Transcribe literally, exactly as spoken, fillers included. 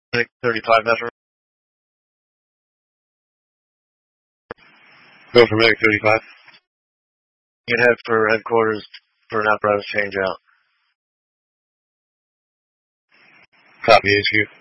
thirty-five Metro. Go for Medic thirty-five. You can head for headquarters for an apparatus change out. Copy, H Q.